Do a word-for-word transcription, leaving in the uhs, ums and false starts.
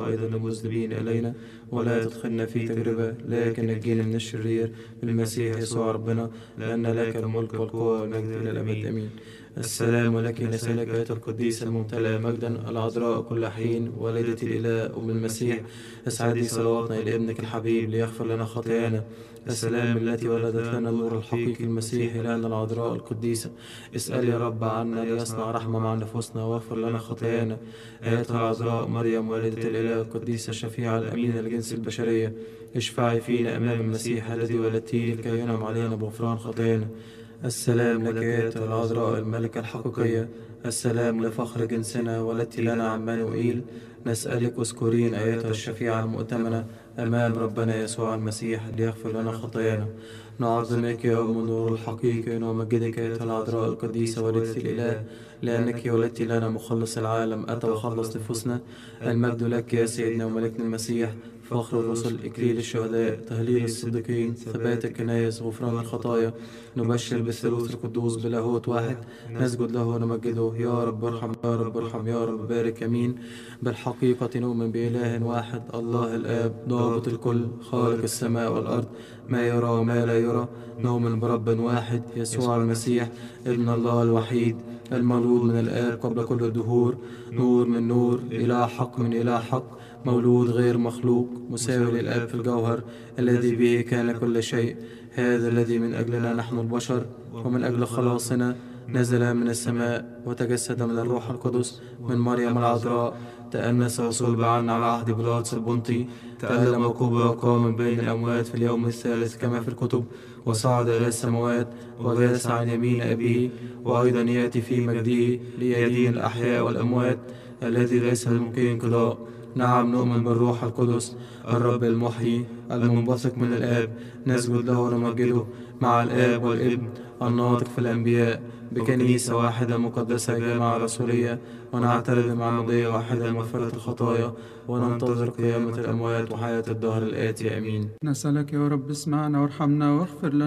ونحن أيضا المذنبين إلينا، ولا تدخلنا في تجربة لكن نجينا من الشرير بالمسيح يسوع ربنا، لأن لك الملك والقوة والمجد إلى الأبد آمين. السلام لك نسألك أيها القديسة الممتلئة مجدا العذراء كل حين، والدة الإله أم المسيح، اسعدي صلواتنا إلى ابنك الحبيب ليغفر لنا خطايانا. السلام التي ولدت لنا النور الحقيقي المسيح إلهنا العذراء القديسة، اسأل يا رب عنا ليصنع رحمة مع نفوسنا واغفر لنا خطايانا. آياتها العذراء مريم والدة الإله القديسة الشفيعة الأمينة لجنس البشرية، اشفعي فينا أمام المسيح الذي ولدتيه لكي ينعم علينا بغفران خطايانا. السلام لك أيتها العذراء الملكة الحقيقية، السلام لفخر جنسنا ولدت لنا عمانوئيل. نسألك اذكرين أيتها الشفيعة المؤتمنة أمام ربنا يسوع المسيح ليغفر لنا خطايانا. نعظمك يا أم النور الحقيقي ونمجدك أيتها العذراء القديسة والدة الإله، لأنك ولدت لنا مخلص العالم أتى وخلص نفوسنا. المجد لك يا سيدنا وملكنا المسيح، فخر الرسل، إكليل الشهداء، تهليل الصديقين، ثبات الكنائس، غفران الخطايا. نبشر بالثالوث القدوس بلاهوت واحد، نسجد له ونمجده. يا رب ارحم، يا رب ارحم، يا رب بارك. امين. بالحقيقة نؤمن بإله واحد الله الآب ضابط الكل، خالق السماء والأرض، ما يرى وما لا يرى. نؤمن برب واحد يسوع المسيح ابن الله الوحيد، المولود من الآب قبل كل الدهور، نور من نور، إله حق من إله حق، مولود غير مخلوق، مساوي للآب في الجوهر، الذي به كان كل شيء. هذا الذي من أجلنا نحن البشر ومن أجل خلاصنا نزل من السماء وتجسد من الروح القدس من مريم العذراء، تأنس وصلب عنا على عهد بيلاطس البنطي، تألم وكبر وقام من بين الأموات في اليوم الثالث كما في الكتب، وصعد إلى السماوات وجلس عن يمين أبيه، وأيضا يأتي في مجده ليدين الأحياء والأموات، الذي ليس للممكن انقضاء. نعم نؤمن بالروح القدس الرب المحيي المنبثق من الآب، نسجد له ونمجده مع الآب والابن الناطق في الأنبياء، بكنيسة واحدة مقدسة جامعة رسولية، ونعترف بمعمودية واحدة لمغفرة الخطايا، وننتظر قيامة الأموات وحياة الدهر الآتي. آمين. نسألك يا رب اسمعنا وارحمنا واغفر لنا